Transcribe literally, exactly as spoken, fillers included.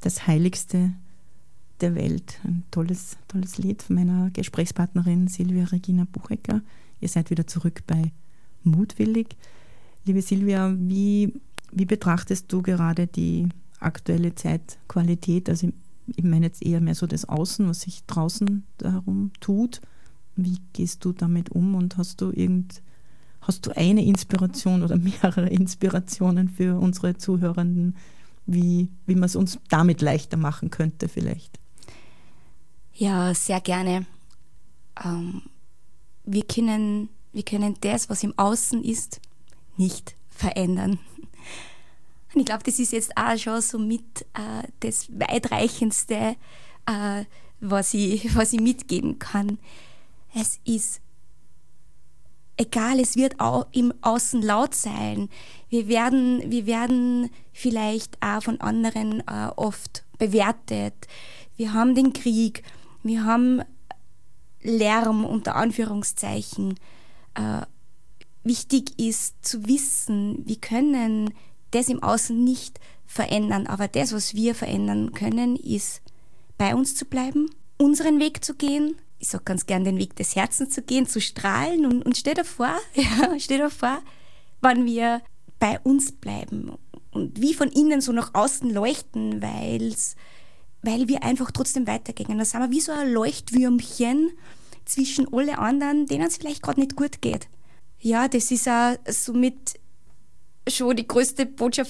das Heiligste der Welt. Ein tolles, tolles Lied von meiner Gesprächspartnerin Silvia Regina Buchecker. Ihr seid wieder zurück bei Mutwillig. Liebe Silvia, wie, wie betrachtest du gerade die aktuelle Zeitqualität? Also ich meine jetzt eher mehr so das Außen, was sich draußen darum tut. Wie gehst du damit um und hast du irgend, hast du eine Inspiration oder mehrere Inspirationen für unsere Zuhörenden, wie, wie man es uns damit leichter machen könnte vielleicht? Ja, sehr gerne. Ähm, wir können, wir können das, was im Außen ist, nicht verändern. Und ich glaube, das ist jetzt auch schon so mit äh, das Weitreichendste, äh, was ich, was ich mitgeben kann. Es ist egal, es wird auch im Außen laut sein. Wir werden, wir werden vielleicht auch von anderen äh, oft bewertet. Wir haben den Krieg, wir haben Lärm unter Anführungszeichen. Äh, wichtig ist zu wissen, wir können das im Außen nicht verändern, aber das, was wir verändern können, ist bei uns zu bleiben, unseren Weg zu gehen. Ich sage ganz gern, den Weg des Herzens zu gehen, zu strahlen und, und stell dir vor, ja, stell dir vor, wenn wir bei uns bleiben und wie von innen so nach außen leuchten, weil's, weil wir einfach trotzdem weitergehen. Da sind wir wie so ein Leuchtwürmchen zwischen alle anderen, denen es vielleicht gerade nicht gut geht. Ja, das ist auch somit schon die größte Botschaft,